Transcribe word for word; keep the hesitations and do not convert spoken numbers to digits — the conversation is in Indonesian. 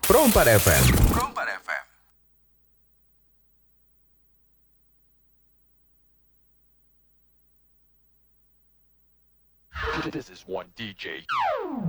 Pro empat F M. Pro empat F M. This is one D J.